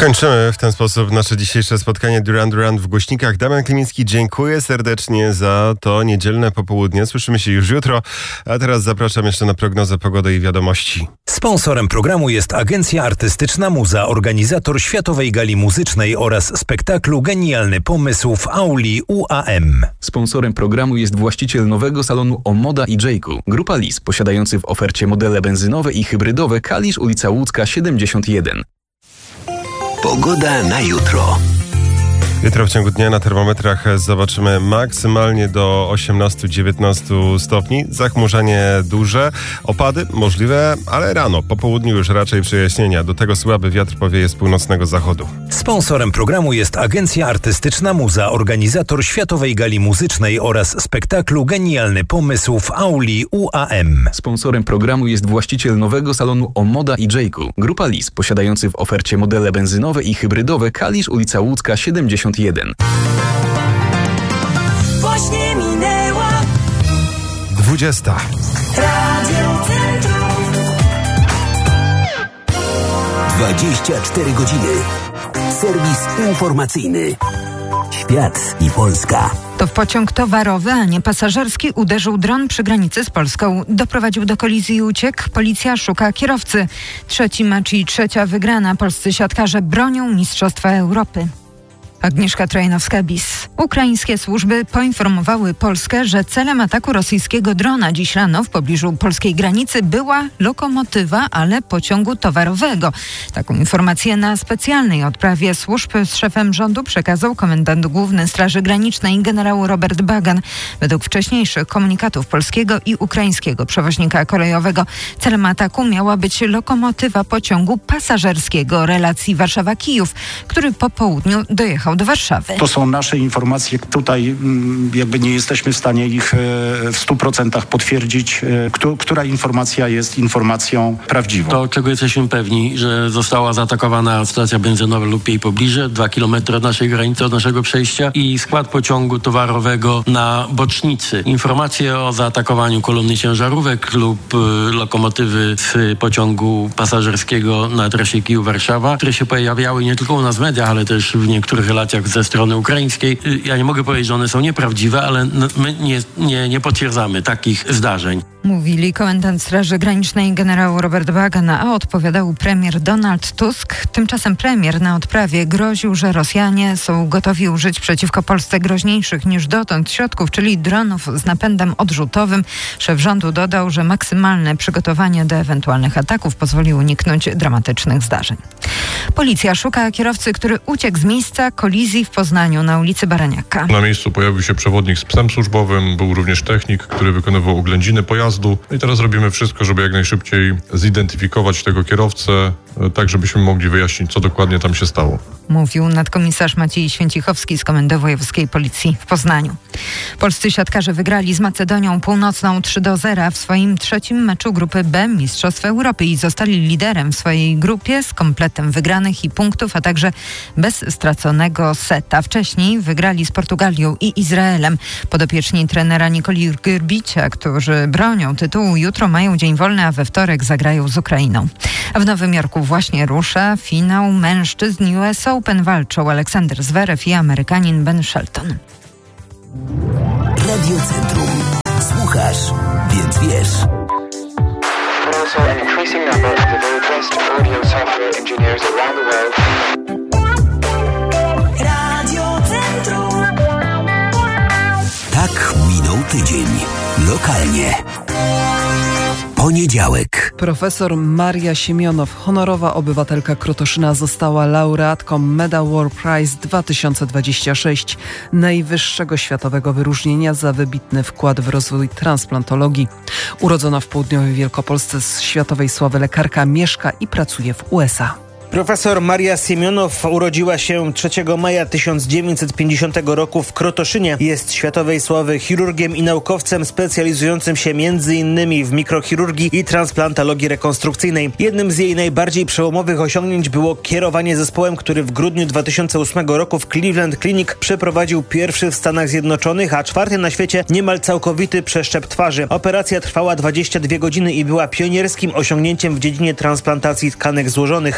Kończymy w ten sposób nasze dzisiejsze spotkanie Duran Duran w głośnikach. Damian Klimiński, dziękuję serdecznie za to niedzielne popołudnie. Słyszymy się już jutro, a teraz zapraszam jeszcze na prognozę pogody i wiadomości. Sponsorem programu jest Agencja Artystyczna Muza, organizator Światowej Gali Muzycznej oraz spektaklu Genialny Pomysł w auli UAM. Sponsorem programu jest właściciel nowego salonu Omoda i Jayku. Grupa Lis, posiadający w ofercie modele benzynowe i hybrydowe Kalisz, ulica Łódzka 71. Pogoda na jutro. Jutro w ciągu dnia na termometrach zobaczymy maksymalnie do 18-19 stopni. Zachmurzenie duże, opady możliwe, ale rano, po południu już raczej przejaśnienia. Do tego słaby wiatr powieje z północnego zachodu. Sponsorem programu jest Agencja Artystyczna Muza, organizator Światowej Gali Muzycznej oraz spektaklu Genialny Pomysł w auli UAM. Sponsorem programu jest właściciel nowego salonu Omoda i Jayku. Grupa Lis, posiadający w ofercie modele benzynowe i hybrydowe Kalisz, ulica Łódzka 71. Właśnie minęła 20. Radio Centrum. 24 godziny. Serwis informacyjny. Świat i Polska. To w pociąg towarowy, a nie pasażerski uderzył dron przy granicy z Polską. Doprowadził do kolizji i uciekł. Policja szuka kierowcy. Trzeci mecz i trzecia wygrana. Polscy siatkarze bronią Mistrzostwa Europy. Agnieszka Trojanowska-Bis. Ukraińskie służby poinformowały Polskę, że celem ataku rosyjskiego drona dziś rano w pobliżu polskiej granicy była lokomotywa, ale pociągu towarowego. Taką informację na specjalnej odprawie służb z szefem rządu przekazał komendant główny Straży Granicznej generał Robert Bagan. Według wcześniejszych komunikatów polskiego i ukraińskiego przewoźnika kolejowego celem ataku miała być lokomotywa pociągu pasażerskiego relacji Warszawa-Kijów, który po południu dojechał do Warszawy. To są nasze informacje. Tutaj jakby nie jesteśmy w stanie ich w 100% potwierdzić. Która informacja jest informacją prawdziwą? To, czego jesteśmy pewni, że została zaatakowana stacja benzynowa lub jej pobliże, 2 km od naszej granicy, od naszego przejścia i skład pociągu towarowego na bocznicy. Informacje o zaatakowaniu kolumny ciężarówek lub lokomotywy z pociągu pasażerskiego na trasie Kijów-Warszawa, które się pojawiały nie tylko u nas w mediach, ale też w niektórych relacjach ze strony ukraińskiej. Ja nie mogę powiedzieć, że one są nieprawdziwe, ale my nie potwierdzamy takich zdarzeń. Mówili komendant Straży Granicznej generał Robert Bagan, a odpowiadał premier Donald Tusk. Tymczasem premier na odprawie groził, że Rosjanie są gotowi użyć przeciwko Polsce groźniejszych niż dotąd środków, czyli dronów z napędem odrzutowym. Szef rządu dodał, że maksymalne przygotowanie do ewentualnych ataków pozwoli uniknąć dramatycznych zdarzeń. Policja szuka kierowcy, który uciekł z miejsca kolizji w Poznaniu na ulicy Baraniaka. Na miejscu pojawił się przewodnik z psem służbowym, był również technik, który wykonywał oględziny pojazdu. I teraz robimy wszystko, żeby jak najszybciej zidentyfikować tego kierowcę, tak żebyśmy mogli wyjaśnić, co dokładnie tam się stało. Mówił nadkomisarz Maciej Święcichowski z Komendy Wojewódzkiej Policji w Poznaniu. Polscy siatkarze wygrali z Macedonią Północną 3-0 w swoim trzecim meczu grupy B Mistrzostw Europy i zostali liderem w swojej grupie z kompletem wygranych i punktów, a także bez straconego seta. Wcześniej wygrali z Portugalią i Izraelem. Podopieczni trenera Nikoli Grbicia, którzy bronią tytułu, jutro mają dzień wolny, a we wtorek zagrają z Ukrainą. A w Nowym Jorku właśnie rusza finał mężczyzn US Open. Walczą Aleksander Zverev i Amerykanin Ben Shelton. Radio Centrum. Słuchasz, więc wiesz. Radio Centrum. Tak minął tydzień. Lokalnie. Poniedziałek. Profesor Maria Siemionow, honorowa obywatelka Krotoszyna, została laureatką Medal World Prize 2026, najwyższego światowego wyróżnienia za wybitny wkład w rozwój transplantologii. Urodzona w południowej Wielkopolsce z światowej sławy lekarka mieszka i pracuje w USA. Profesor Maria Siemionow urodziła się 3 maja 1950 roku w Krotoszynie. Jest światowej sławy chirurgiem i naukowcem specjalizującym się m.in. w mikrochirurgii i transplantologii rekonstrukcyjnej. Jednym z jej najbardziej przełomowych osiągnięć było kierowanie zespołem, który w grudniu 2008 roku w Cleveland Clinic przeprowadził pierwszy w Stanach Zjednoczonych, a czwarty na świecie niemal całkowity przeszczep twarzy. Operacja trwała 22 godziny i była pionierskim osiągnięciem w dziedzinie transplantacji tkanek złożonych. Do tego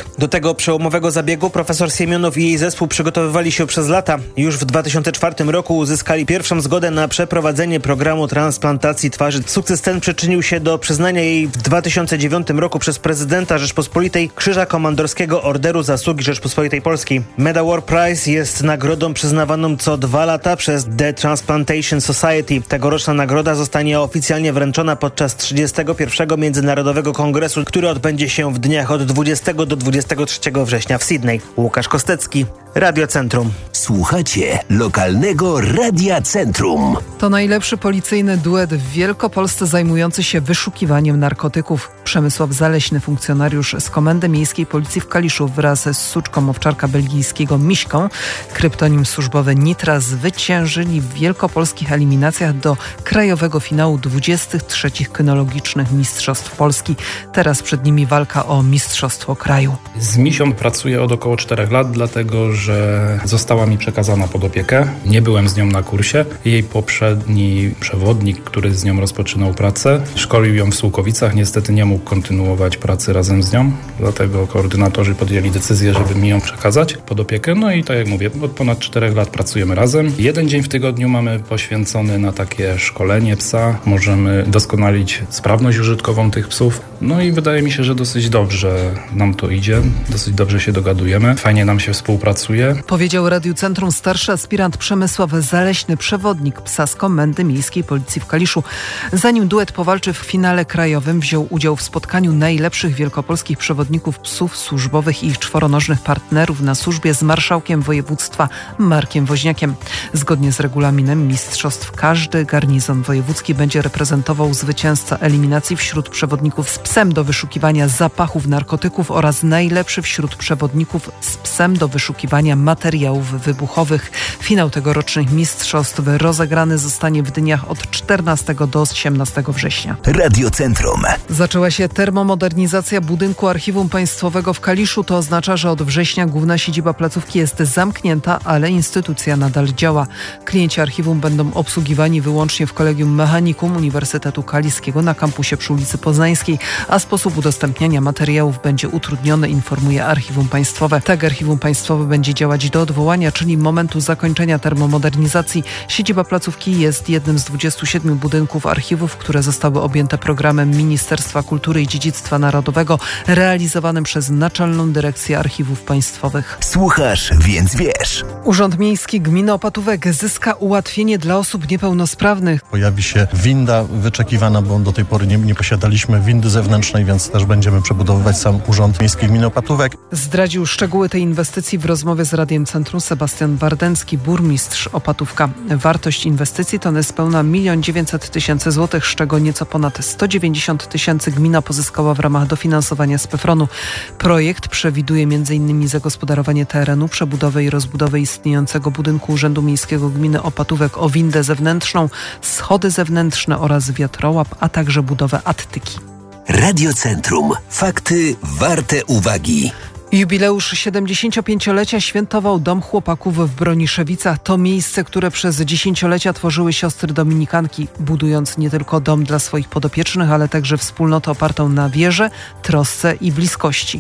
tego przełomowego zabiegu profesor Siemionow i jej zespół przygotowywali się przez lata. Już w 2004 roku uzyskali pierwszą zgodę na przeprowadzenie programu transplantacji twarzy. Sukces ten przyczynił się do przyznania jej w 2009 roku przez prezydenta Rzeczpospolitej Krzyża Komandorskiego Orderu Zasługi Rzeczpospolitej Polskiej. Medal War Prize jest nagrodą przyznawaną co 2 lata przez The Transplantation Society. Tegoroczna nagroda zostanie oficjalnie wręczona podczas 31. Międzynarodowego Kongresu, który odbędzie się w dniach od 20 do 23 września w Sydney. Łukasz Kostecki, Radio Centrum. Słuchacie lokalnego Radia Centrum. To najlepszy policyjny duet w Wielkopolsce zajmujący się wyszukiwaniem narkotyków. Przemysław Zaleśny, funkcjonariusz z Komendy Miejskiej Policji w Kaliszu wraz z suczką owczarka belgijskiego Miśką, kryptonim służbowy Nitra, zwyciężyli w wielkopolskich eliminacjach do krajowego finału 23. kynologicznych Mistrzostw Polski. Teraz przed nimi walka o Mistrzostwo Kraju. Z Misią pracuję od około 4 lat, dlatego że została mi przekazana pod opiekę. Nie byłem z nią na kursie. Jej poprzedni przewodnik, który z nią rozpoczynał pracę, szkolił ją w Sułkowicach. Niestety nie mógł kontynuować pracy razem z nią, dlatego koordynatorzy podjęli decyzję, żeby mi ją przekazać pod opiekę. No i tak jak mówię, od ponad 4 lat pracujemy razem. 1 dzień w tygodniu mamy poświęcony na takie szkolenie psa. Możemy doskonalić sprawność użytkową tych psów. No i wydaje mi się, że dosyć dobrze nam to idzie. Dosyć dobrze się dogadujemy. Fajnie nam się współpracuje. Powiedział Radiu Centrum starszy aspirant Przemysław Zaleśny, przewodnik psa z Komendy Miejskiej Policji w Kaliszu. Zanim duet powalczy w finale krajowym, wziął udział w spotkaniu najlepszych wielkopolskich przewodników psów służbowych i ich czworonożnych partnerów na służbie z marszałkiem województwa Markiem Woźniakiem. Zgodnie z regulaminem mistrzostw każdy garnizon wojewódzki będzie reprezentował zwycięzca eliminacji wśród przewodników z psem do wyszukiwania zapachów narkotyków oraz najlepszy wśród przewodników z psem do wyszukiwania materiałów wybuchowych. Finał tegorocznych mistrzostw rozegrany zostanie w dniach od 14 do 18 września. Radio Centrum. Zaczęła się termomodernizacja budynku Archiwum Państwowego w Kaliszu. To oznacza, że od września główna siedziba placówki jest zamknięta, ale instytucja nadal działa. Klienci archiwum będą obsługiwani wyłącznie w Kolegium Mechanikum Uniwersytetu Kaliskiego na kampusie przy ulicy Poznańskiej, a sposób udostępniania materiałów będzie utrudniony, informuje Archiwum Państwowe. Tak Archiwum Państwowe będzie działać do odwołania, czyli momentu zakończenia termomodernizacji. Siedziba placówki jest jednym z 27 budynków archiwów, które zostały objęte programem Ministerstwa Kultury i Dziedzictwa Narodowego realizowanym przez Naczelną Dyrekcję Archiwów Państwowych. Słuchasz, więc wiesz. Urząd Miejski Gminy Opatówek zyska ułatwienie dla osób niepełnosprawnych. Pojawi się winda wyczekiwana, bo do tej pory nie posiadaliśmy windy zewnętrznej, więc też będziemy przebudowywać sam Urząd Miejski Gminy Opatówek. Zdradził szczegóły tej inwestycji w rozmowie z Radiem Centrum Sebastian Wardęcki, burmistrz Opatówka. Wartość inwestycji to niespełna 1 900 000 złotych, z czego nieco ponad 190 000 gmina pozyskała w ramach dofinansowania z PFRON-u. Projekt przewiduje m.in. zagospodarowanie terenu, przebudowę i rozbudowę istniejącego budynku Urzędu Miejskiego Gminy Opatówek o windę zewnętrzną, schody zewnętrzne oraz wiatrołap, a także budowę attyki. Radio Centrum. Fakty warte uwagi. Jubileusz 75-lecia świętował Dom Chłopaków w Broniszewicach. To miejsce, które przez dziesięciolecia tworzyły siostry dominikanki, budując nie tylko dom dla swoich podopiecznych, ale także wspólnotę opartą na wierze, trosce i bliskości.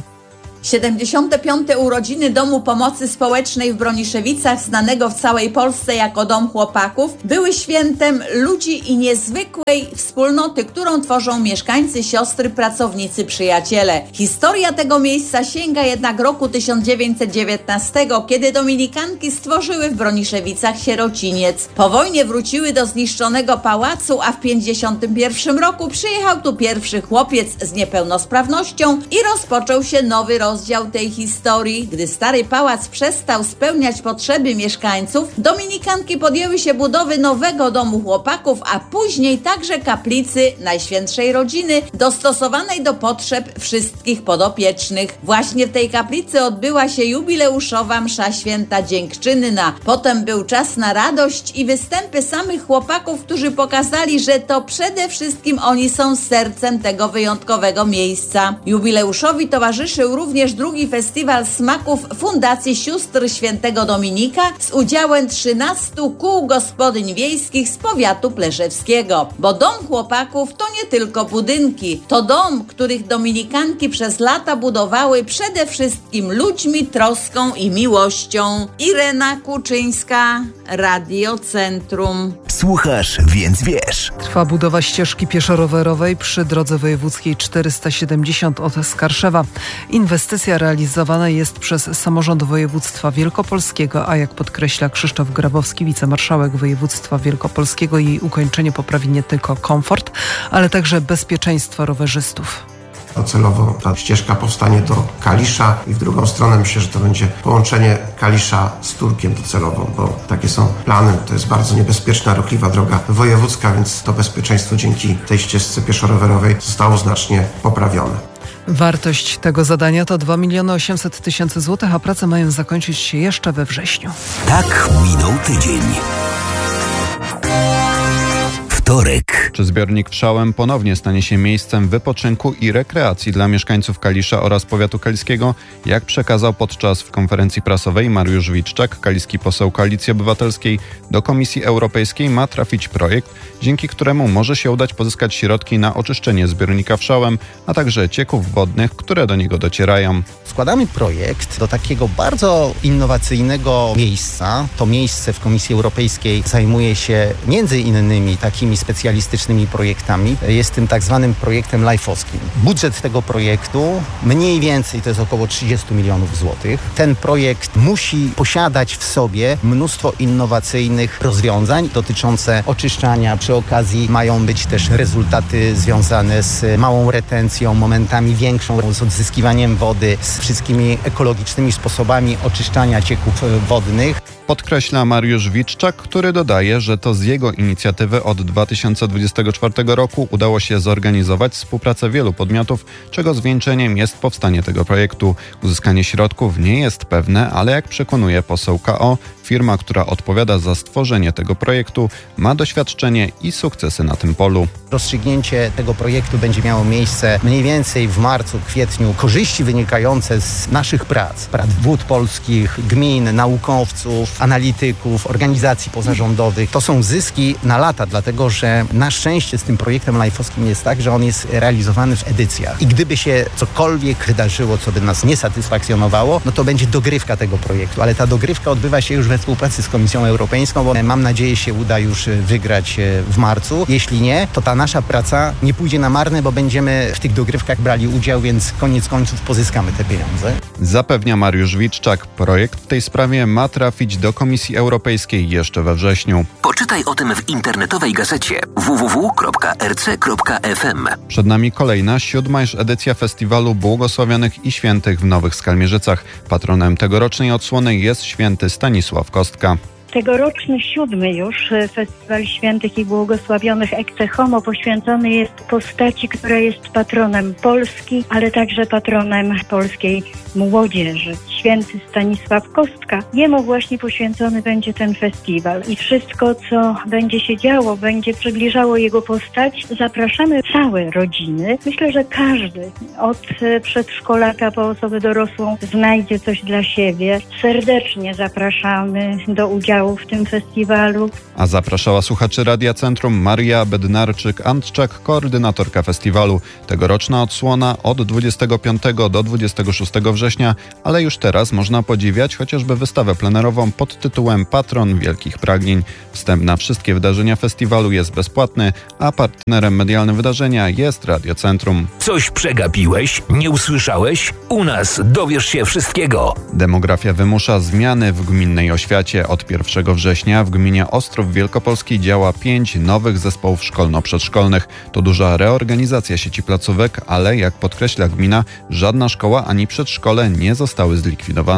75. urodziny Domu Pomocy Społecznej w Broniszewicach, znanego w całej Polsce jako Dom Chłopaków, były świętem ludzi i niezwykłej wspólnoty, którą tworzą mieszkańcy, siostry, pracownicy, przyjaciele. Historia tego miejsca sięga jednak roku 1919, kiedy dominikanki stworzyły w Broniszewicach sierociniec. Po wojnie wróciły do zniszczonego pałacu, a w 1951 roku przyjechał tu pierwszy chłopiec z niepełnosprawnością i rozpoczął się nowy rozdział tej historii. Gdy stary pałac przestał spełniać potrzeby mieszkańców, dominikanki podjęły się budowy nowego Domu Chłopaków, a później także kaplicy Najświętszej Rodziny, dostosowanej do potrzeb wszystkich podopiecznych. Właśnie w tej kaplicy odbyła się jubileuszowa msza święta dziękczynna. Potem był czas na radość i występy samych chłopaków, którzy pokazali, że to przede wszystkim oni są sercem tego wyjątkowego miejsca. Jubileuszowi towarzyszył również również drugi festiwal smaków Fundacji Sióstr Świętego Dominika z udziałem 13 kół gospodyń wiejskich z powiatu pleszewskiego. Bo Dom Chłopaków to nie tylko budynki. To dom, których dominikanki przez lata budowały przede wszystkim ludźmi, troską i miłością. Irena Kuczyńska, Radio Centrum. Słuchasz, więc wiesz. Trwa budowa ścieżki pieszo-rowerowej przy drodze wojewódzkiej 470 od Skarszewa. Inwestycja realizowana jest przez samorząd województwa wielkopolskiego, a jak podkreśla Krzysztof Grabowski, wicemarszałek województwa wielkopolskiego, jej ukończenie poprawi nie tylko komfort, ale także bezpieczeństwo rowerzystów. Docelowo ta ścieżka powstanie do Kalisza i w drugą stronę myślę, że to będzie połączenie Kalisza z Turkiem docelowo, bo takie są plany. To jest bardzo niebezpieczna, ruchliwa droga wojewódzka, więc to bezpieczeństwo dzięki tej ścieżce pieszo-rowerowej zostało znacznie poprawione. Wartość tego zadania to 2 800 000 złotych, a prace mają zakończyć się jeszcze we wrześniu. Tak minął tydzień. Wtorek. Czy zbiornik Wszałem ponownie stanie się miejscem wypoczynku i rekreacji dla mieszkańców Kalisza oraz powiatu kaliskiego? Jak przekazał podczas konferencji prasowej Mariusz Witczak, kaliski poseł Koalicji Obywatelskiej, do Komisji Europejskiej ma trafić projekt, dzięki któremu może się udać pozyskać środki na oczyszczenie zbiornika Wszałem, a także cieków wodnych, które do niego docierają. Składamy projekt do takiego bardzo innowacyjnego miejsca. To miejsce w Komisji Europejskiej zajmuje się między innymi takimi specjalistycznymi projektami. Jest tym tak zwanym projektem life'owskim. Budżet tego projektu mniej więcej to jest około 30 milionów złotych. Ten projekt musi posiadać w sobie mnóstwo innowacyjnych rozwiązań dotyczące oczyszczania. Przy okazji mają być też rezultaty związane z małą retencją, momentami większą, z odzyskiwaniem wody, z wszystkimi ekologicznymi sposobami oczyszczania cieków wodnych. Podkreśla Mariusz Witczak, który dodaje, że to z jego inicjatywy od 2024 roku udało się zorganizować współpracę wielu podmiotów, czego zwieńczeniem jest powstanie tego projektu. Uzyskanie środków nie jest pewne, ale jak przekonuje poseł KO, firma, która odpowiada za stworzenie tego projektu, ma doświadczenie i sukcesy na tym polu. Rozstrzygnięcie tego projektu będzie miało miejsce mniej więcej w marcu, kwietniu. Korzyści wynikające z naszych prac wód polskich, gmin, naukowców, analityków, organizacji pozarządowych, to są zyski na lata, dlatego że na szczęście z tym projektem life'owskim jest tak, że on jest realizowany w edycjach. I gdyby się cokolwiek wydarzyło, co by nas nie satysfakcjonowało, no to będzie dogrywka tego projektu, ale ta dogrywka odbywa się już we współpracy z Komisją Europejską, bo mam nadzieję się uda już wygrać w marcu. Jeśli nie, to ta nasza praca nie pójdzie na marne, bo będziemy w tych dogrywkach brali udział, więc koniec końców pozyskamy te pieniądze. Zapewnia Mariusz Witczak, projekt w tej sprawie ma trafić do Komisji Europejskiej jeszcze we wrześniu. Poczytaj o tym w internetowej gazecie www.rc.fm. Przed nami kolejna, 7. już edycja Festiwalu Błogosławionych i Świętych w Nowych Skalmierzycach. Patronem tegorocznej odsłony jest święty Stanisław Kostka. Tegoroczny 7. już Festiwal Świętych i Błogosławionych Ecce Homo poświęcony jest postaci, która jest patronem Polski, ale także patronem polskiej młodzieży. Święty Stanisław Kostka. Jemu właśnie poświęcony będzie ten festiwal. I wszystko, co będzie się działo, będzie przybliżało jego postać. Zapraszamy całe rodziny. Myślę, że każdy, od przedszkolaka po osobę dorosłą, znajdzie coś dla siebie. Serdecznie zapraszamy do udziału w tym festiwalu. A zapraszała słuchaczy Radia Centrum Maria Bednarczyk-Antczak, koordynatorka festiwalu. Tegoroczna odsłona od 25 do 26 września, ale już teraz można podziwiać chociażby wystawę plenerową pod tytułem Patron Wielkich Pragnień. Wstęp na wszystkie wydarzenia festiwalu jest bezpłatny, a partnerem medialnym wydarzenia jest Radio Centrum. Coś przegapiłeś? Nie usłyszałeś? U nas dowiesz się wszystkiego. Demografia wymusza zmiany w gminnej oświacie. Od 1 września w gminie Ostrów Wielkopolski działa 5 nowych zespołów szkolno-przedszkolnych. To duża reorganizacja sieci placówek, ale jak podkreśla gmina, żadna szkoła ani przedszkole nie zostały zlikwidowane.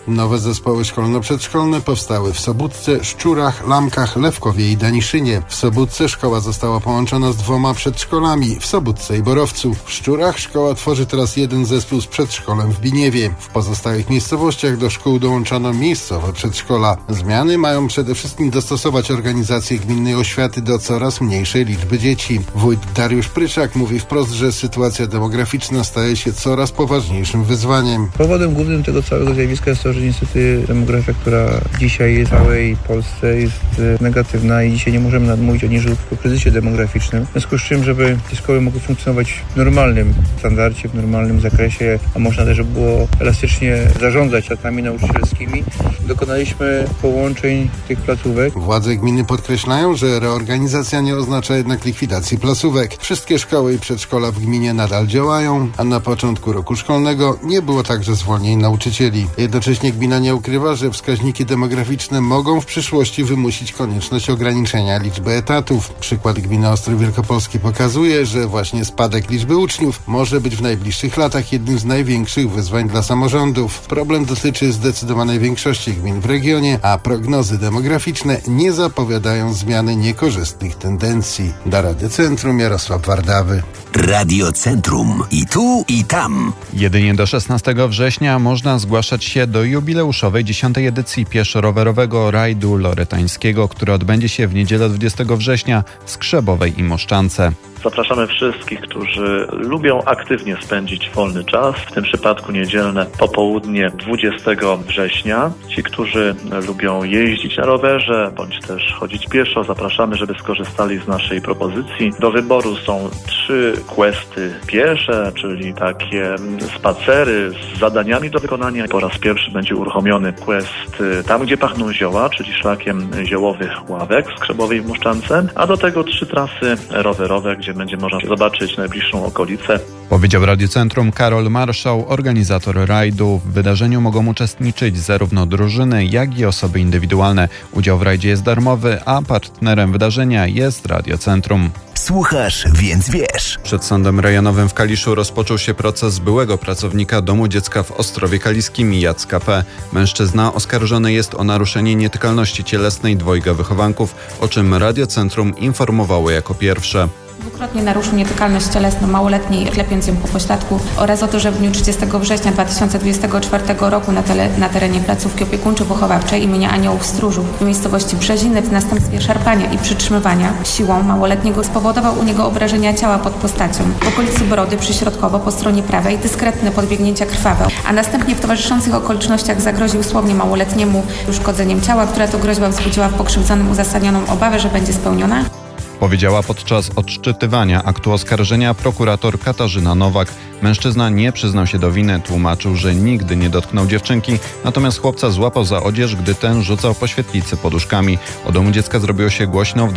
Nowe zespoły szkolno-przedszkolne powstały w Sobótce, Szczurach, Lamkach, Lewkowie i Daniszynie. W Sobótce szkoła została połączona z 2 przedszkolami w Sobótce i Borowcu. W Szczurach szkoła tworzy teraz jeden zespół z przedszkolem w Biniewie. W pozostałych miejscowościach do szkół dołączono miejscowe przedszkola. Zmiany mają przede wszystkim dostosować organizację gminnej oświaty do coraz mniejszej liczby dzieci. Wójt Dariusz Pryczak mówi wprost, że sytuacja demograficzna staje się coraz poważniejszym wyzwaniem. Powodem głównym tego całego zjawiska jest to, że niestety demografia, która dzisiaj w całej Polsce jest negatywna i dzisiaj nie możemy nadmówić o niej o kryzysie demograficznym. W związku z czym, żeby te szkoły mogły funkcjonować w normalnym standardzie, w normalnym zakresie, a można też, żeby było elastycznie zarządzać latami nauczycielskimi, dokonaliśmy połączeń tych placówek. Władze gminy podkreślają, że reorganizacja nie oznacza jednak likwidacji placówek. Wszystkie szkoły i przedszkola w gminie nadal działają, a na początku roku szkolnego nie było także zwolnień nauczycieli. Jednocześnie gmina nie ukrywa, że wskaźniki demograficzne mogą w przyszłości wymusić konieczność ograniczenia liczby etatów. Przykład gminy Ostrów Wielkopolski pokazuje, że właśnie spadek liczby uczniów może być w najbliższych latach jednym z największych wyzwań dla samorządów. Problem dotyczy zdecydowanej większości gmin w regionie, a prognozy demograficzne nie zapowiadają zmiany niekorzystnych tendencji. Dla Radiocentrum Jarosław Wardawy. Radiocentrum. I tu, i tam. Jedynie do 16 września można zgłaszać się do jubileuszowej 10. edycji pieszo-rowerowego rajdu loretańskiego, który odbędzie się w niedzielę 20 września w Skrzepowej i Moszczance. Zapraszamy wszystkich, którzy lubią aktywnie spędzić wolny czas, w tym przypadku niedzielne popołudnie 20 września. Ci, którzy lubią jeździć na rowerze, bądź też chodzić pieszo, zapraszamy, żeby skorzystali z naszej propozycji. Do wyboru są 3 questy piesze, czyli takie spacery z zadaniami do wykonania. Po raz pierwszy będzie uruchomiony quest Tam, gdzie pachną zioła, czyli szlakiem ziołowych ławek w Skrzepowej i w Moszczance, a do tego 3 trasy rowerowe, gdzie będzie można zobaczyć najbliższą okolicę. Powiedział Radiocentrum Karol Marszał, organizator rajdu. W wydarzeniu mogą uczestniczyć zarówno drużyny, jak i osoby indywidualne. Udział w rajdzie jest darmowy, a partnerem wydarzenia jest Radiocentrum. Słuchasz, więc wiesz. Przed Sądem Rejonowym w Kaliszu rozpoczął się proces byłego pracownika Domu Dziecka w Ostrowie Kaliskim Jacka P. Mężczyzna oskarżony jest o naruszenie nietykalności cielesnej 2 wychowanków, o czym Radiocentrum informowało jako pierwsze. Dwukrotnie naruszył nietykalność cielesną małoletniej, klepiąc ją po pośladku, oraz o to, że w dniu 30 września 2024 roku na terenie placówki opiekuńczo-wychowawczej imienia Aniołów Stróżów w miejscowości Brzeziny w następstwie szarpania i przytrzymywania siłą małoletniego spowodował u niego obrażenia ciała pod postacią. W okolicy brody przyśrodkowo po stronie prawej dyskretne podbiegnięcia krwawe, a następnie w towarzyszących okolicznościach zagroził słownie małoletniemu uszkodzeniem ciała, która to groźba wzbudziła w pokrzywdzonym uzasadnioną obawę, że będzie spełniona. Powiedziała podczas odczytywania aktu oskarżenia prokurator Katarzyna Nowak. Mężczyzna nie przyznał się do winy, tłumaczył, że nigdy nie dotknął dziewczynki, natomiast chłopca złapał za odzież, gdy ten rzucał po świetlicy poduszkami. O Domu Dziecka zrobiło się głośno w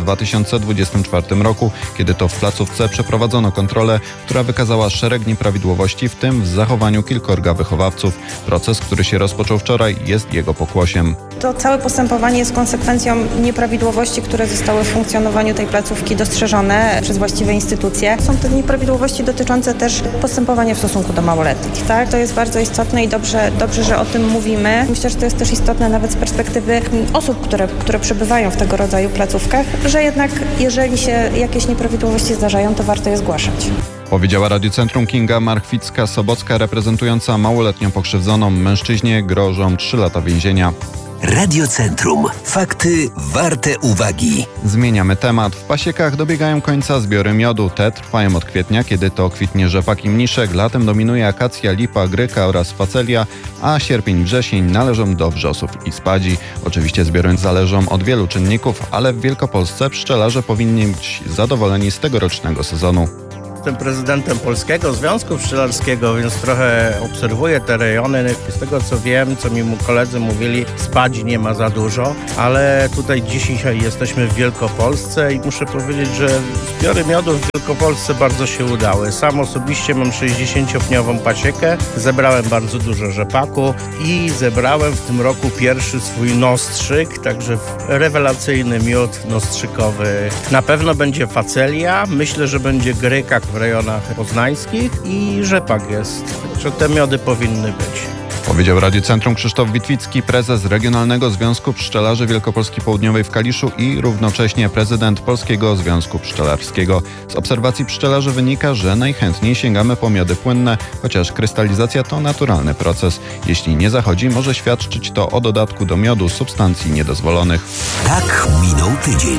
2024 roku, kiedy to w placówce przeprowadzono kontrolę, która wykazała szereg nieprawidłowości, w tym w zachowaniu kilkorga wychowawców. Proces, który się rozpoczął wczoraj, jest jego pokłosiem. To całe postępowanie jest konsekwencją nieprawidłowości, które zostały w funkcjonowaniu tej placówki dostrzeżone przez właściwe instytucje. Są to nieprawidłowości dotyczące też postępowania w stosunku do małoletnich. Tak? To jest bardzo istotne i dobrze, że o tym mówimy. Myślę, że to jest też istotne nawet z perspektywy osób, które przebywają w tego rodzaju placówkach, że jednak jeżeli się jakieś nieprawidłowości zdarzają, to warto je zgłaszać. Powiedziała Radiocentrum Kinga Marchwicka-Sobocka, reprezentująca małoletnią pokrzywdzoną. Mężczyźnie grożą 3 lata więzienia. Radiocentrum. Fakty warte uwagi. Zmieniamy temat. W pasiekach dobiegają końca zbiory miodu. Te trwają od kwietnia, kiedy to kwitnie rzepak i mniszek. Latem dominuje akacja, lipa, gryka oraz facelia, a sierpień i wrzesień należą do wrzosów i spadzi. Oczywiście zbiory zależą od wielu czynników, ale w Wielkopolsce pszczelarze powinni być zadowoleni z tegorocznego sezonu. Jestem prezydentem Polskiego Związku Pszczelarskiego, więc trochę obserwuję te rejony. Z tego co wiem, co mi koledzy mówili, spadzi nie ma za dużo, ale tutaj dzisiaj jesteśmy w Wielkopolsce i muszę powiedzieć, że zbiory miodu w Wielkopolsce bardzo się udały. Sam osobiście mam 60-pniową pasiekę, zebrałem bardzo dużo rzepaku i zebrałem w tym roku pierwszy swój nostrzyk, także rewelacyjny miód nostrzykowy. Na pewno będzie facelia, myślę, że będzie gryka w rejonach poznańskich i rzepak jest, że te miody powinny być. Powiedział Radiu Centrum Krzysztof Witwicki, prezes Regionalnego Związku Pszczelarzy Wielkopolski Południowej w Kaliszu i równocześnie prezydent Polskiego Związku Pszczelarskiego. Z obserwacji pszczelarzy wynika, że najchętniej sięgamy po miody płynne, chociaż krystalizacja to naturalny proces. Jeśli nie zachodzi, może świadczyć to o dodatku do miodu substancji niedozwolonych. Tak minął tydzień.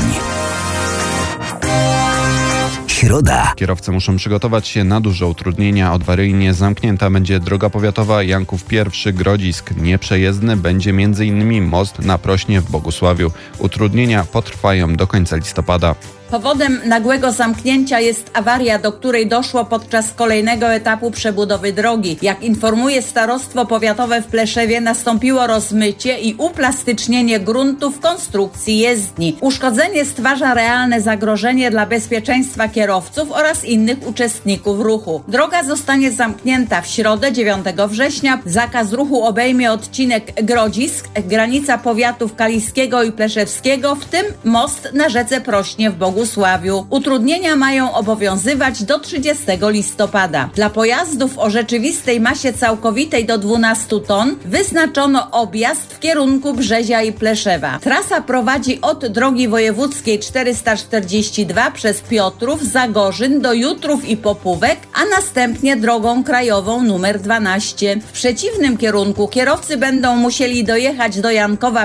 Środa. Kierowcy muszą przygotować się na duże utrudnienia. Awaryjnie zamknięta będzie droga powiatowa Janków I, Grodzisk. Nieprzejezdny będzie m.in. most na Prośnie w Bogusławiu. Utrudnienia potrwają do końca listopada. Powodem nagłego zamknięcia jest awaria, do której doszło podczas kolejnego etapu przebudowy drogi. Jak informuje Starostwo Powiatowe w Pleszewie, nastąpiło rozmycie i uplastycznienie gruntu w konstrukcji jezdni. Uszkodzenie stwarza realne zagrożenie dla bezpieczeństwa kierowców oraz innych uczestników ruchu. Droga zostanie zamknięta w środę 9 września. Zakaz ruchu obejmie odcinek Grodzisk, granica powiatów kaliskiego i pleszewskiego, w tym most na rzece Prośnie w Bogusławiu. Utrudnienia mają obowiązywać do 30 listopada. Dla pojazdów o rzeczywistej masie całkowitej do 12 ton wyznaczono objazd w kierunku Brzezia i Pleszewa. Trasa prowadzi od drogi wojewódzkiej 442 przez Piotrów, Zagorzyn do Jutrów i Popówek, a następnie drogą krajową nr 12. W przeciwnym kierunku kierowcy będą musieli dojechać do Jankowa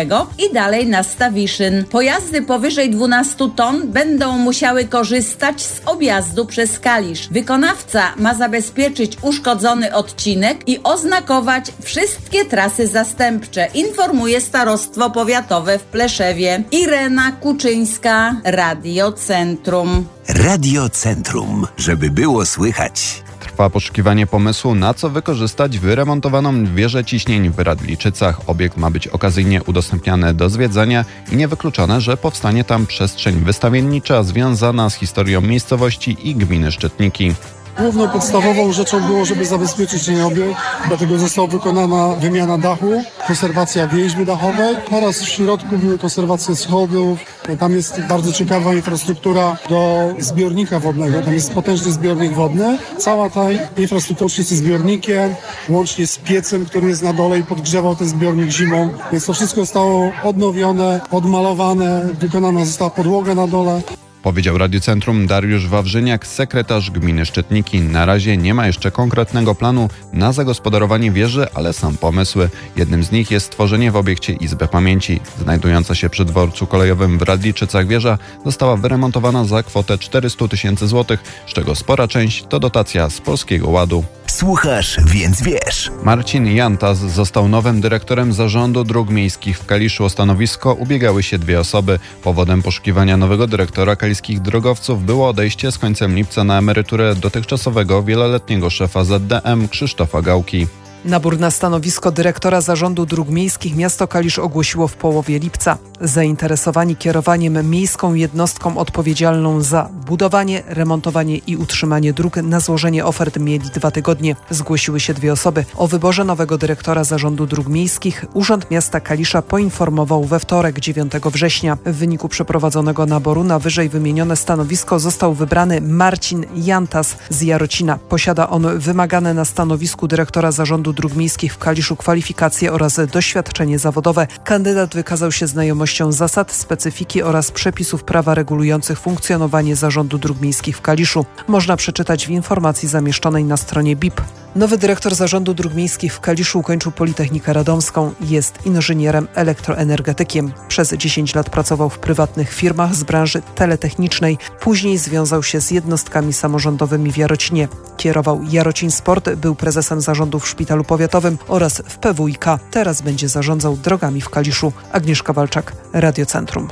I i dalej na Stawiszyn. Pojazdy powyżej 12 ton będą musiały korzystać z objazdu przez Kalisz. Wykonawca ma zabezpieczyć uszkodzony odcinek i oznakować wszystkie trasy zastępcze, informuje Starostwo Powiatowe w Pleszewie. Irena Kuczyńska, Radio Centrum. Radio Centrum, żeby było słychać. Trwa poszukiwanie pomysłu, na co wykorzystać wyremontowaną wieżę ciśnień w Radliczycach. Obiekt ma być okazyjnie udostępniany do zwiedzania i niewykluczone, że powstanie tam przestrzeń wystawiennicza związana z historią miejscowości i gminy Szczytniki. Główną podstawową rzeczą było, żeby zabezpieczyć ten obiekt, dlatego została wykonana wymiana dachu, konserwacja więźby dachowej oraz w środku były konserwacje schodów. Tam jest bardzo ciekawa infrastruktura do zbiornika wodnego, tam jest potężny zbiornik wodny. Cała ta infrastruktura łącznie ze zbiornikiem, łącznie z piecem, który jest na dole i podgrzewał ten zbiornik zimą. Więc to wszystko zostało odnowione, odmalowane, wykonana została podłoga na dole. Powiedział Radiu Centrum Dariusz Wawrzyniak, sekretarz gminy Szczytniki. Na razie nie ma jeszcze konkretnego planu na zagospodarowanie wieży, ale są pomysły. Jednym z nich jest stworzenie w obiekcie Izby Pamięci. Znajdująca się przy dworcu kolejowym w Radliczycach wieża została wyremontowana za kwotę 400 000 złotych, z czego spora część to dotacja z Polskiego Ładu. Słuchasz, więc wiesz. Marcin Jantas został nowym dyrektorem Zarządu Dróg Miejskich w Kaliszu. O stanowisko ubiegały się dwie osoby. Powodem poszukiwania nowego dyrektora kaliskich drogowców było odejście z końcem lipca na emeryturę dotychczasowego wieloletniego szefa ZDM Krzysztofa Gałki. Nabór na stanowisko dyrektora Zarządu Dróg Miejskich miasto Kalisz ogłosiło w połowie lipca. Zainteresowani kierowaniem miejską jednostką odpowiedzialną za budowanie, remontowanie i utrzymanie dróg na złożenie ofert mieli 2 tygodnie. Zgłosiły się dwie osoby. O wyborze nowego dyrektora Zarządu Dróg Miejskich Urząd Miasta Kalisza poinformował we wtorek 9 września. W wyniku przeprowadzonego naboru na wyżej wymienione stanowisko został wybrany Marcin Jantas z Jarocina. Posiada on wymagane na stanowisku dyrektora Zarządu Dróg Miejskich w Kaliszu kwalifikacje oraz doświadczenie zawodowe. Kandydat wykazał się znajomością zasad, specyfiki oraz przepisów prawa regulujących funkcjonowanie Zarządu Dróg Miejskich w Kaliszu. Można przeczytać w informacji zamieszczonej na stronie BIP. Nowy dyrektor Zarządu Dróg Miejskich w Kaliszu ukończył Politechnikę Radomską. Jest inżynierem elektroenergetykiem. Przez 10 lat pracował w prywatnych firmach z branży teletechnicznej. Później związał się z jednostkami samorządowymi w Jarocinie. Kierował Jarocin Sport, był prezesem zarządu w Szpitalu Powiatowym oraz w PWiK. Teraz będzie zarządzał drogami w Kaliszu. Agnieszka Walczak, Radio Centrum.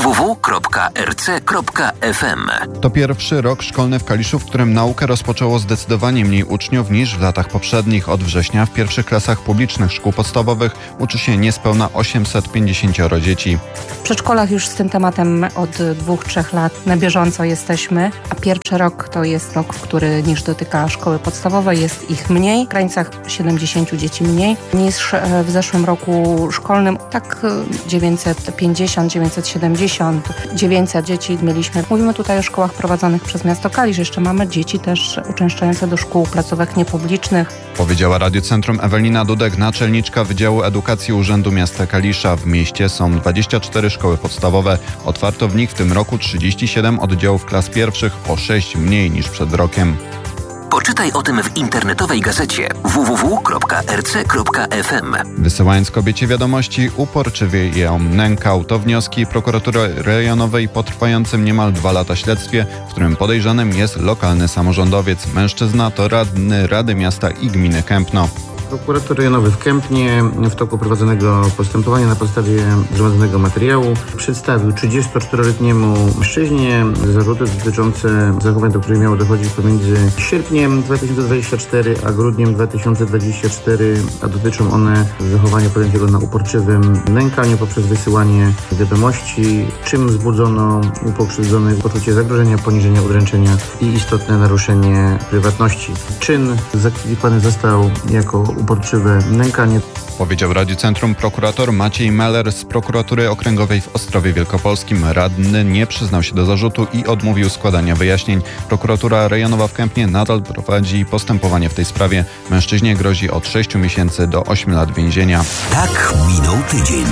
www.rc.fm. To pierwszy rok szkolny w Kaliszu, w którym naukę rozpoczęło zdecydowanie mniej uczniów niż w latach poprzednich. Od września w pierwszych klasach publicznych szkół podstawowych uczy się niespełna 850 dzieci. W przedszkolach już z tym tematem od 2-3 lat na bieżąco jesteśmy, a pierwszy rok to jest rok, który niż dotyka szkoły podstawowej, jest ich mniej, w granicach 70 dzieci mniej niż w zeszłym roku szkolnym, tak 950-970 880, 900 dzieci mieliśmy. Mówimy tutaj o szkołach prowadzonych przez miasto Kalisz. Jeszcze mamy dzieci też uczęszczające do szkół, placówek niepublicznych. Powiedziała Radiocentrum Ewelina Dudek, naczelniczka Wydziału Edukacji Urzędu Miasta Kalisza. W mieście są 24 szkoły podstawowe. Otwarto w nich w tym roku 37 oddziałów klas pierwszych, o 6 mniej niż przed rokiem. Poczytaj o tym w internetowej gazecie www.rc.fm. Wysyłając kobiecie wiadomości, uporczywie ją nękał. To wnioski prokuratury rejonowej po trwającym niemal 2 lata śledztwie, w którym podejrzanym jest lokalny samorządowiec. Mężczyzna to radny Rady Miasta i Gminy Kępno. Prokurator rejonowy w Kępnie w toku prowadzonego postępowania na podstawie zgromadzonego materiału przedstawił 34-letniemu mężczyźnie zarzuty dotyczące zachowań, do których miało dochodzić pomiędzy sierpniem 2024 a grudniem 2024, a dotyczą one zachowania polegającego na uporczywym nękaniu poprzez wysyłanie wiadomości, czym wzbudzono u pokrzywdzonych poczucie zagrożenia, poniżenia, udręczenia i istotne naruszenie prywatności. Czyn zakwalifikowany został jako uporczywe nękanie. Powiedział Radiocentrum prokurator Maciej Meller z prokuratury okręgowej w Ostrowie Wielkopolskim. Radny nie przyznał się do zarzutu i odmówił składania wyjaśnień. Prokuratura rejonowa w Kępnie nadal prowadzi postępowanie w tej sprawie. Mężczyźnie grozi od 6 miesięcy do 8 lat więzienia. Tak minął tydzień.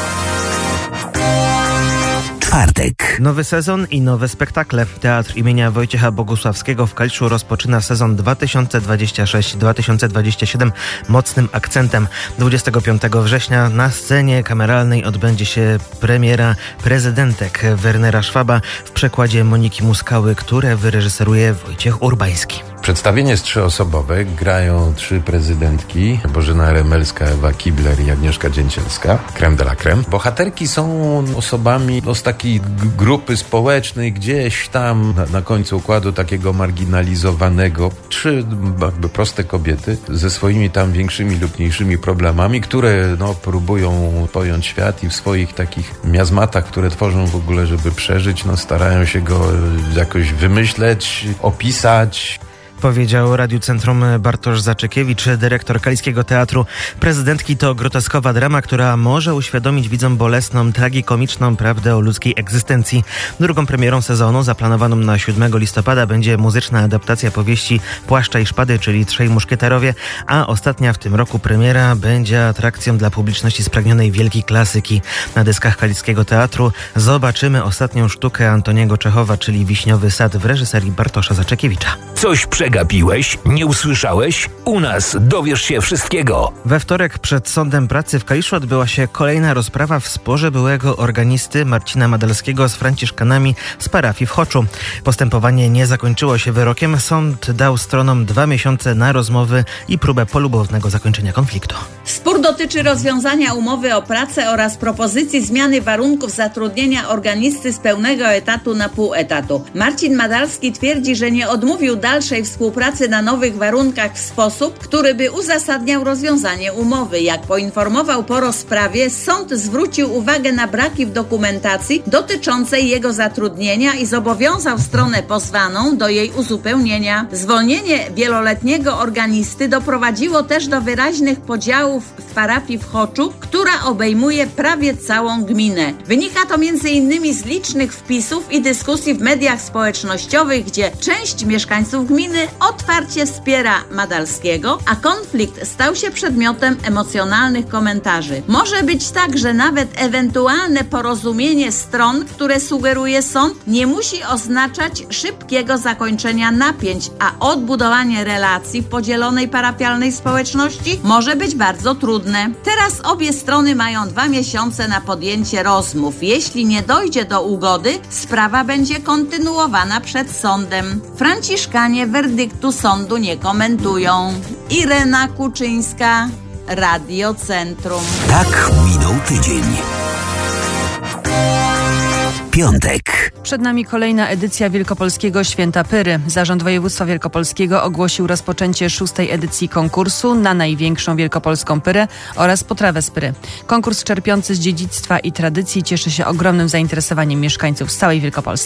Czwartek. Nowy sezon i nowe spektakle. Teatr imienia Wojciecha Bogusławskiego w Kaliszu rozpoczyna sezon 2026-2027 mocnym akcentem. 25 września na scenie kameralnej odbędzie się premiera Prezydentek Wernera Szwaba w przekładzie Moniki Muskały, które wyreżyseruje Wojciech Urbański. Przedstawienie jest 3-osobowe. Grają 3 prezydentki. Bożena Remelska, Ewa Kibler i Agnieszka Dzięcielska. Creme de la creme. Bohaterki są osobami z takiej grupy społecznej, gdzieś tam na końcu układu takiego marginalizowanego. 3 jakby proste kobiety ze swoimi tam większymi lub mniejszymi problemami, które próbują pojąć świat i w swoich takich miazmatach, które tworzą w ogóle, żeby przeżyć, starają się go jakoś wymyśleć, opisać. Powiedział Radiocentrum Bartosz Zaczykiewicz, dyrektor Kaliskiego Teatru. Prezydentki to groteskowa drama, która może uświadomić widzom bolesną, tragikomiczną prawdę o ludzkiej egzystencji. Drugą premierą sezonu, zaplanowaną na 7 listopada, będzie muzyczna adaptacja powieści Płaszcza i Szpady, czyli Trzej Muszkieterowie, a ostatnia w tym roku premiera będzie atrakcją dla publiczności spragnionej wielkiej klasyki. Na deskach Kaliskiego Teatru zobaczymy ostatnią sztukę Antoniego Czechowa, czyli Wiśniowy Sad w reżyserii Bartosza Zaczykiewicza. Coś przegapiłeś? Nie usłyszałeś? U nas dowiesz się wszystkiego. We wtorek przed Sądem Pracy w Kaliszu odbyła się kolejna rozprawa w sporze byłego organisty Marcina Madalskiego z franciszkanami z parafii w Choczu. Postępowanie nie zakończyło się wyrokiem. Sąd dał stronom 2 miesiące na rozmowy i próbę polubownego zakończenia konfliktu. Spór dotyczy rozwiązania umowy o pracę oraz propozycji zmiany warunków zatrudnienia organisty z pełnego etatu na pół etatu. Marcin Madalski twierdzi, że nie odmówił dalszej współpracy na nowych warunkach w sposób, który by uzasadniał rozwiązanie umowy. Jak poinformował po rozprawie, sąd zwrócił uwagę na braki w dokumentacji dotyczącej jego zatrudnienia i zobowiązał stronę pozwaną do jej uzupełnienia. Zwolnienie wieloletniego organisty doprowadziło też do wyraźnych podziałów w parafii w Choczu, która obejmuje prawie całą gminę. Wynika to m.in. z licznych wpisów i dyskusji w mediach społecznościowych, gdzie część mieszkańców gminy otwarcie wspiera Madalskiego, a konflikt stał się przedmiotem emocjonalnych komentarzy. Może być tak, że nawet ewentualne porozumienie stron, które sugeruje sąd, nie musi oznaczać szybkiego zakończenia napięć, a odbudowanie relacji w podzielonej parafialnej społeczności może być bardzo trudne. Teraz obie strony mają 2 miesiące na podjęcie rozmów. Jeśli nie dojdzie do ugody, sprawa będzie kontynuowana przed sądem. Franciszkanie werdyktu sądu nie komentują. Irena Kuczyńska, Radiocentrum. Tak minął tydzień. Piątek. Przed nami kolejna edycja Wielkopolskiego Święta Pyry. Zarząd Województwa Wielkopolskiego ogłosił rozpoczęcie 6. edycji konkursu na największą wielkopolską pyrę oraz potrawę z pyry. Konkurs czerpiący z dziedzictwa i tradycji cieszy się ogromnym zainteresowaniem mieszkańców z całej Wielkopolski.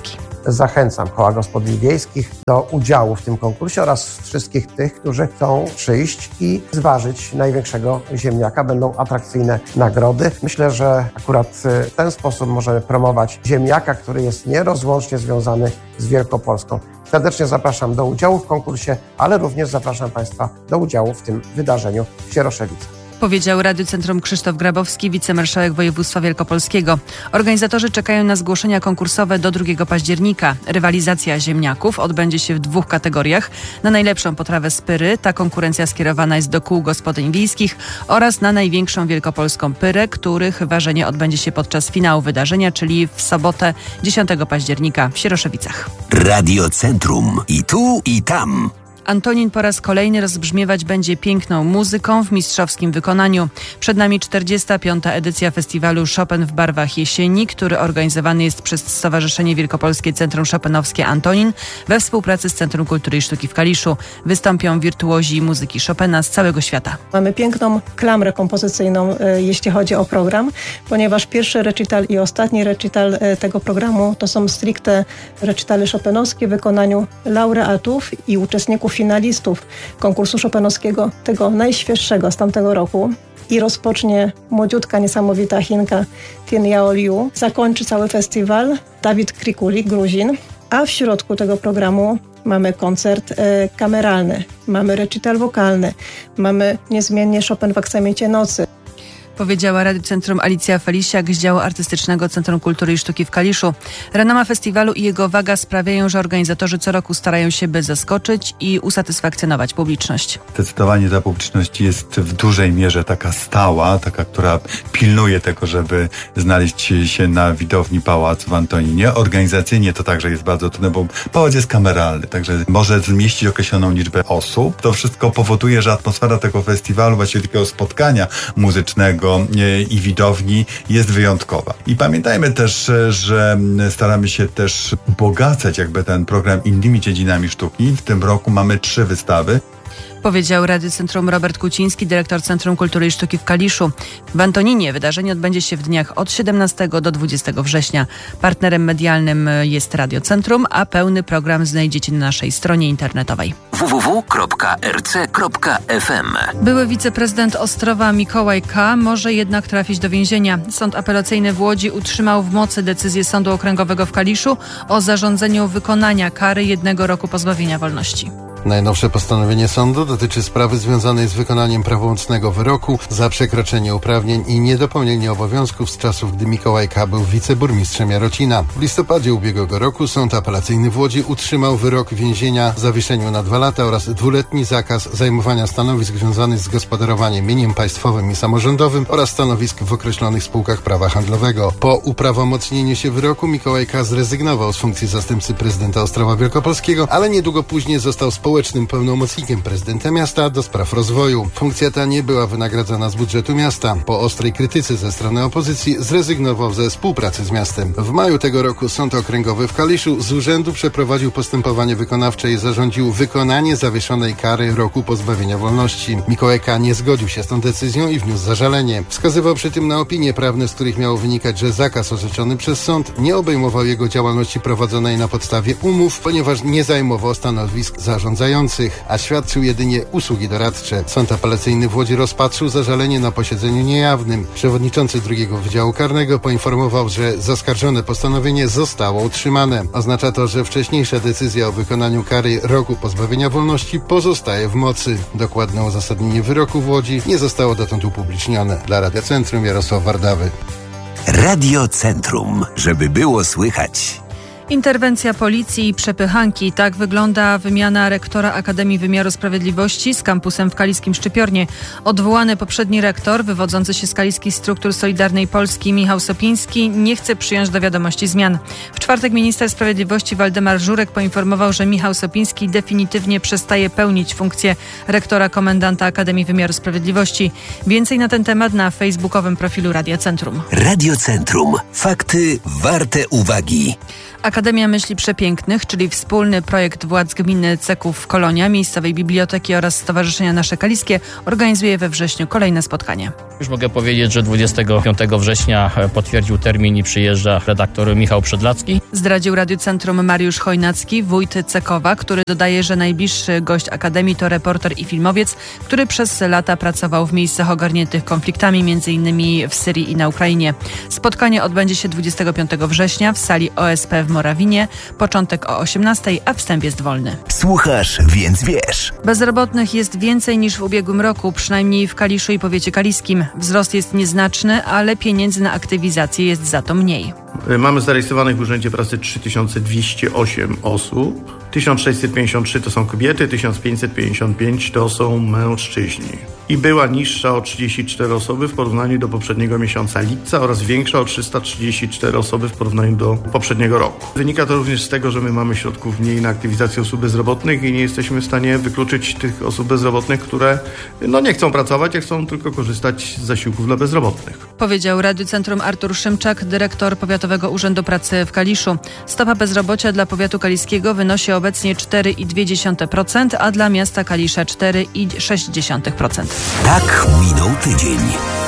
zachęcam koła gospodyń wiejskich do udziału w tym konkursie oraz wszystkich tych, którzy chcą przyjść i zważyć największego ziemniaka. Będą atrakcyjne nagrody. Myślę, że akurat w ten sposób możemy promować ziemniaka, który jest nierozłącznie związany z Wielkopolską. Serdecznie zapraszam do udziału w konkursie, ale również zapraszam Państwa do udziału w tym wydarzeniu w Sieroszewicach. Powiedział Rady Centrum Krzysztof Grabowski, wicemarszałek województwa wielkopolskiego. Organizatorzy czekają na zgłoszenia konkursowe do 2 października. Rywalizacja ziemniaków odbędzie się w 2 kategoriach. Na najlepszą potrawę z pyry, ta konkurencja skierowana jest do kół gospodyń wiejskich, oraz na największą wielkopolską pyrę, których ważenie odbędzie się podczas finału wydarzenia, czyli w sobotę 10 października w Sieroszewicach. Radio Centrum. I tu, i tam. Antonin po raz kolejny rozbrzmiewać będzie piękną muzyką w mistrzowskim wykonaniu. Przed nami 45. edycja festiwalu Chopin w barwach jesieni, który organizowany jest przez Stowarzyszenie Wielkopolskie Centrum Chopinowskie Antonin we współpracy z Centrum Kultury i Sztuki w Kaliszu. Wystąpią wirtuozi muzyki Chopina z całego świata. Mamy piękną klamrę kompozycyjną, jeśli chodzi o program, ponieważ pierwszy recital i ostatni recital tego programu to są stricte recitale chopinowskie w wykonaniu laureatów i uczestników finalistów konkursu chopinowskiego, tego najświeższego z tamtego roku. I rozpocznie młodziutka, niesamowita Chinka Tien Yao Liu. Zakończy cały festiwal Dawid Krikulik, Gruzin. A w środku tego programu mamy koncert kameralny, mamy recital wokalny, mamy niezmiennie Chopin w aksamicie nocy. Powiedziała Rady Centrum Alicja Felisiak z działu artystycznego Centrum Kultury i Sztuki w Kaliszu. Renoma festiwalu i jego waga sprawiają, że organizatorzy co roku starają się, by zaskoczyć i usatysfakcjonować publiczność. Zdecydowanie ta publiczność jest w dużej mierze taka stała, taka, która pilnuje tego, żeby znaleźć się na widowni Pałac w Antoninie. Organizacyjnie to także jest bardzo trudne, bo pałac jest kameralny, także może zmieścić określoną liczbę osób. To wszystko powoduje, że atmosfera tego festiwalu, właściwie takiego spotkania muzycznego i widowni jest wyjątkowa. I pamiętajmy też, że staramy się też ubogacać jakby ten program innymi dziedzinami sztuki. W tym roku mamy 3 wystawy. Powiedział Rady Centrum Robert Kuciński, dyrektor Centrum Kultury i Sztuki w Kaliszu. W Antoninie wydarzenie odbędzie się w dniach od 17 do 20 września. Partnerem medialnym jest Radio Centrum, a pełny program znajdziecie na naszej stronie internetowej. www.rc.fm. Były wiceprezydent Ostrowa Mikołaj K. może jednak trafić do więzienia. Sąd apelacyjny w Łodzi utrzymał w mocy decyzję Sądu Okręgowego w Kaliszu o zarządzeniu wykonania kary 1 roku pozbawienia wolności. Najnowsze postanowienie sądu dotyczy sprawy związanej z wykonaniem prawomocnego wyroku za przekroczenie uprawnień i niedopełnienie obowiązków z czasów, gdy Mikołaj K. był wiceburmistrzem Jarocina. W listopadzie ubiegłego roku Sąd Apelacyjny w Łodzi utrzymał wyrok więzienia w zawieszeniu na 2 lata oraz 2-letni zakaz zajmowania stanowisk związanych z gospodarowaniem mieniem państwowym i samorządowym oraz stanowisk w określonych spółkach prawa handlowego. Po uprawomocnieniu się wyroku Mikołaj K. zrezygnował z funkcji zastępcy prezydenta Ostrowa Wielkopolskiego, ale niedługo później został społecznym pełnomocnikiem prezydenta miasta do spraw rozwoju. Funkcja ta nie była wynagradzana z budżetu miasta. Po ostrej krytyce ze strony opozycji zrezygnował ze współpracy z miastem. W maju tego roku Sąd Okręgowy w Kaliszu z urzędu przeprowadził postępowanie wykonawcze i zarządził wykonanie zawieszonej kary roku pozbawienia wolności. Mikołaj K. nie zgodził się z tą decyzją i wniósł zażalenie. Wskazywał przy tym na opinie prawne, z których miało wynikać, że zakaz orzeczony przez sąd nie obejmował jego działalności prowadzonej na podstawie umów, ponieważ nie zajmował stanowisk zarządzających, a świadczył jedynie usługi doradcze. Sąd Apelacyjny w Łodzi rozpatrzył zażalenie na posiedzeniu niejawnym. Przewodniczący 2 Wydziału Karnego poinformował, że zaskarżone postanowienie zostało utrzymane. Oznacza to, że wcześniejsza decyzja o wykonaniu kary roku pozbawienia wolności pozostaje w mocy. Dokładne uzasadnienie wyroku w Łodzi nie zostało dotąd upublicznione. Dla Radia Centrum Jarosław Wardawy. Radio Centrum, żeby było słychać. Interwencja policji i przepychanki. Tak wygląda wymiana rektora Akademii Wymiaru Sprawiedliwości z kampusem w kaliskim Szczypiornie. Odwołany poprzedni rektor, wywodzący się z kaliskich struktur Solidarnej Polski, Michał Sopiński, nie chce przyjąć do wiadomości zmian. W czwartek minister sprawiedliwości Waldemar Żurek poinformował, że Michał Sopiński definitywnie przestaje pełnić funkcję rektora komendanta Akademii Wymiaru Sprawiedliwości. Więcej na ten temat na facebookowym profilu Radia Centrum. Radio Centrum. Fakty warte uwagi. Akademia Myśli Przepięknych, czyli wspólny projekt władz gminy Ceków Kolonia, miejscowej biblioteki oraz Stowarzyszenia Nasze Kaliskie, organizuje we wrześniu kolejne spotkanie. Już mogę powiedzieć, że 25 września potwierdził termin i przyjeżdża redaktor Michał Przedlacki. Zdradził Radiu Centrum Mariusz Chojnacki, wójt Cekowa, który dodaje, że najbliższy gość Akademii to reporter i filmowiec, który przez lata pracował w miejscach ogarniętych konfliktami, m.in. w Syrii i na Ukrainie. Spotkanie odbędzie się 25 września w sali OSP w Morawinie. Początek o 18:00, a wstęp jest wolny. Słuchasz, więc wiesz. Bezrobotnych jest więcej niż w ubiegłym roku, przynajmniej w Kaliszu i powiecie kaliskim. Wzrost jest nieznaczny, ale pieniędzy na aktywizację jest za to mniej. Mamy zarejestrowanych w Urzędzie Pracy 3208 osób. 1653 to są kobiety, 1555 to są mężczyźni. I była niższa o 34 osoby w porównaniu do poprzedniego miesiąca lipca oraz większa o 334 osoby w porównaniu do poprzedniego roku. Wynika to również z tego, że my mamy środków mniej na aktywizację osób bezrobotnych i nie jesteśmy w stanie wykluczyć tych osób bezrobotnych, które nie chcą pracować, a chcą tylko korzystać z zasiłków dla bezrobotnych. Powiedział Radiu Centrum Artur Szymczak, dyrektor Powiatowego Urzędu Pracy w Kaliszu. Stopa bezrobocia dla powiatu kaliskiego wynosi obecnie 4,2%, a dla miasta Kalisza 4,6%. Tak minął tydzień.